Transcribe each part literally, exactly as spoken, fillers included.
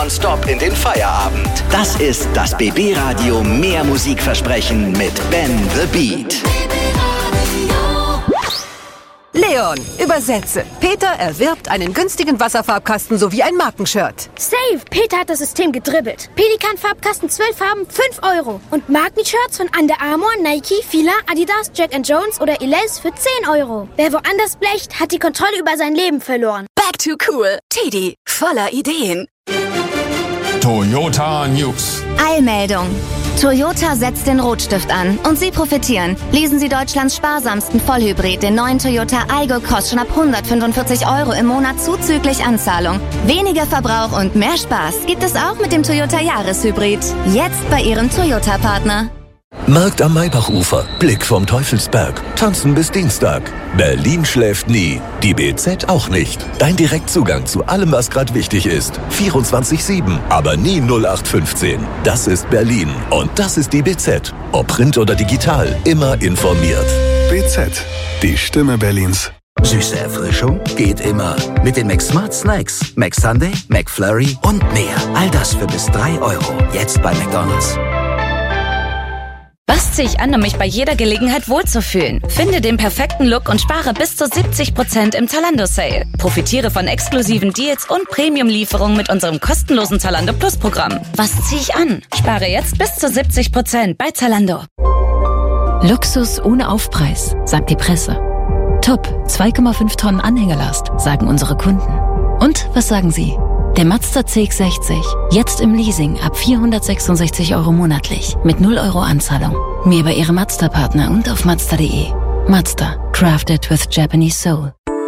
nonstop in den Feierabend. Das ist das B B-Radio Mehr Musikversprechen mit Ben the Beat. Leon, übersetze. Peter erwirbt einen günstigen Wasserfarbkasten sowie ein Markenshirt. Safe! Peter hat das System gedribbelt. Pelikan-Farbkasten, zwölf Farben, fünf Euro. Und Markenshirts von Under Armour, Nike, Fila, Adidas, Jack and Jones oder Elize für zehn Euro. Wer woanders blecht, hat die Kontrolle über sein Leben verloren. Back to cool. Teddy, voller Ideen. Toyota News. Eilmeldung. Toyota setzt den Rotstift an und Sie profitieren. Leasen Sie Deutschlands sparsamsten Vollhybrid, den neuen Toyota Aygo, kostet schon ab hundertfünfundvierzig Euro im Monat zuzüglich Anzahlung. Weniger Verbrauch und mehr Spaß gibt es auch mit dem Toyota Jahreshybrid. Jetzt bei Ihrem Toyota-Partner. Markt am Maybachufer, Blick vom Teufelsberg, tanzen bis Dienstag. Berlin schläft nie, die B Z auch nicht. Dein Direktzugang zu allem, was gerade wichtig ist. vierundzwanzig sieben, aber nie null acht fünfzehn. Das ist Berlin und das ist die B Z. Ob Print oder digital, immer informiert. B Z, die Stimme Berlins. Süße Erfrischung geht immer. Mit den McSmart Snacks, McSunday, McFlurry und mehr. All das für bis drei Euro. Jetzt bei McDonald's. Was ziehe ich an, um mich bei jeder Gelegenheit wohlzufühlen? Finde den perfekten Look und spare bis zu siebzig Prozent im Zalando-Sale. Profitiere von exklusiven Deals und Premium-Lieferungen mit unserem kostenlosen Zalando Plus-Programm. Was ziehe ich an? Spare jetzt bis zu siebzig Prozent bei Zalando. Luxus ohne Aufpreis, sagt die Presse. Top, zwei Komma fünf Tonnen Anhängerlast, sagen unsere Kunden. Und was sagen Sie? Der Mazda C X sechzig, jetzt im Leasing ab vierhundertsechsundsechzig Euro monatlich mit null Euro Anzahlung. Mehr bei Ihrem Mazda-Partner und auf Mazda punkt de. Mazda, crafted with Japanese soul.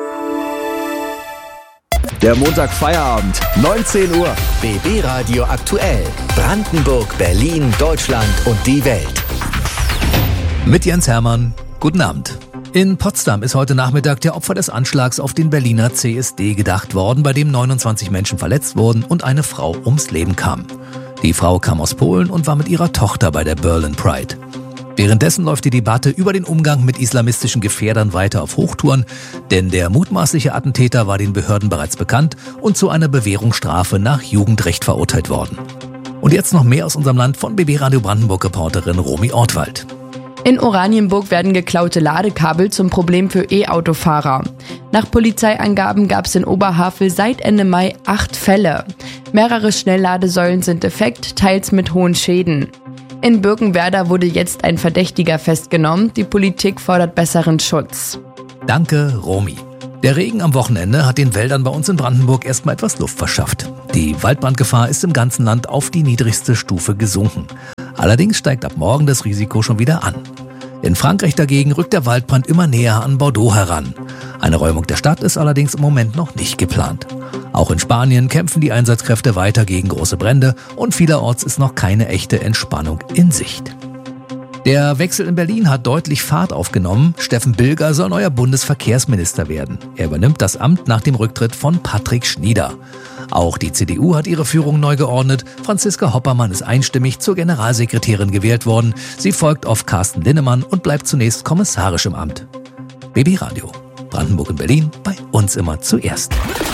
Der Montag Feierabend, neunzehn Uhr. B B-Radio aktuell. Brandenburg, Berlin, Deutschland und die Welt. Mit Jens Hermann. Guten Abend. In Potsdam ist heute Nachmittag der Opfer des Anschlags auf den Berliner C S D gedacht worden, bei dem neunundzwanzig Menschen verletzt wurden und eine Frau ums Leben kam. Die Frau kam aus Polen und war mit ihrer Tochter bei der Berlin Pride. Währenddessen läuft die Debatte über den Umgang mit islamistischen Gefährdern weiter auf Hochtouren, denn der mutmaßliche Attentäter war den Behörden bereits bekannt und zu einer Bewährungsstrafe nach Jugendrecht verurteilt worden. Und jetzt noch mehr aus unserem Land von B B-Radio Brandenburg-Reporterin Romy Ortwald. In Oranienburg werden geklaute Ladekabel zum Problem für E-Autofahrer. Nach Polizeiangaben gab es in Oberhavel seit Ende Mai acht Fälle. Mehrere Schnellladesäulen sind defekt, teils mit hohen Schäden. In Birkenwerder wurde jetzt ein Verdächtiger festgenommen. Die Politik fordert besseren Schutz. Danke, Romy. Der Regen am Wochenende hat den Wäldern bei uns in Brandenburg erstmal etwas Luft verschafft. Die Waldbrandgefahr ist im ganzen Land auf die niedrigste Stufe gesunken. Allerdings steigt ab morgen das Risiko schon wieder an. In Frankreich dagegen rückt der Waldbrand immer näher an Bordeaux heran. Eine Räumung der Stadt ist allerdings im Moment noch nicht geplant. Auch in Spanien kämpfen die Einsatzkräfte weiter gegen große Brände und vielerorts ist noch keine echte Entspannung in Sicht. Der Wechsel in Berlin hat deutlich Fahrt aufgenommen. Steffen Bilger soll neuer Bundesverkehrsminister werden. Er übernimmt das Amt nach dem Rücktritt von Patrick Schnieder. Auch die C D U hat ihre Führung neu geordnet. Franziska Hoppermann ist einstimmig zur Generalsekretärin gewählt worden. Sie folgt auf Carsten Linnemann und bleibt zunächst kommissarisch im Amt. B B-Radio. Brandenburg und Berlin, bei uns immer zuerst.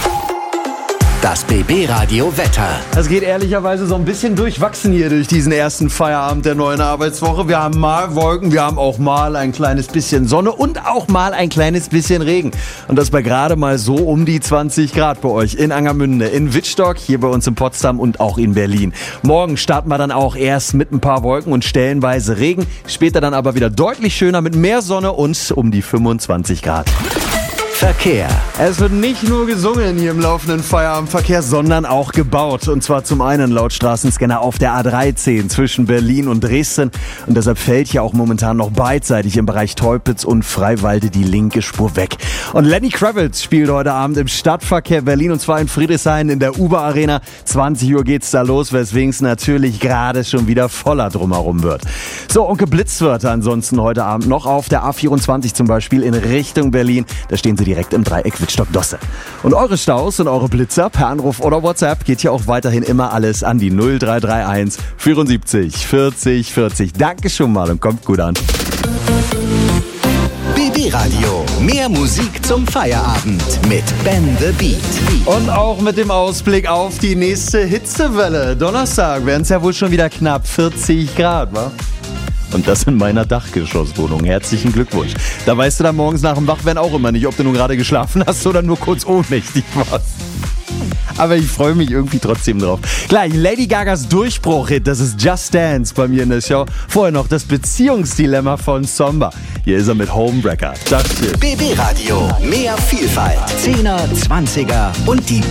Das B B-Radio Wetter. Es geht ehrlicherweise so ein bisschen durchwachsen hier durch diesen ersten Feierabend der neuen Arbeitswoche. Wir haben mal Wolken, wir haben auch mal ein kleines bisschen Sonne und auch mal ein kleines bisschen Regen. Und das bei gerade mal so um die zwanzig Grad bei euch in Angermünde, in Wittstock, hier bei uns in Potsdam und auch in Berlin. Morgen starten wir dann auch erst mit ein paar Wolken und stellenweise Regen. Später dann aber wieder deutlich schöner mit mehr Sonne und um die fünfundzwanzig Grad. Verkehr. Es wird nicht nur gesungen hier im laufenden Feierabendverkehr, sondern auch gebaut. Und zwar zum einen laut Straßenscanner auf der A dreizehn zwischen Berlin und Dresden. Und deshalb fällt hier auch momentan noch beidseitig im Bereich Teupitz und Freiwalde die linke Spur weg. Und Lenny Kravitz spielt heute Abend im Stadtverkehr Berlin und zwar in Friedrichshain in der Uber Arena. zwanzig Uhr geht's da los, weswegen es natürlich gerade schon wieder voller drumherum wird. So, und geblitzt wird ansonsten heute Abend noch auf der A vierundzwanzig zum Beispiel in Richtung Berlin. Da stehen sie direkt im Dreieck Wittstock-Dosse. Und eure Staus und eure Blitzer per Anruf oder WhatsApp geht hier auch weiterhin immer alles an die null drei drei eins vierundsiebzig vierzig vierzig. Danke schon mal und kommt gut an. B B B-Radio. Mehr Musik zum Feierabend mit Ben the Beat. Und auch mit dem Ausblick auf die nächste Hitzewelle. Donnerstag werden es ja wohl schon wieder knapp vierzig Grad, wa? Und das in meiner Dachgeschosswohnung. Herzlichen Glückwunsch. Da weißt du dann morgens nach dem Wachwerden auch immer nicht, ob du nun gerade geschlafen hast oder nur kurz ohnmächtig warst. Aber ich freue mich irgendwie trotzdem drauf. Gleich Lady Gagas Durchbruch-Hit, das ist Just Dance bei mir in der Show. Vorher noch das Beziehungsdilemma von Somba. Hier ist er mit Homewrecker. Das hier. B B-Radio, mehr Vielfalt. Zehner, Zwanziger und die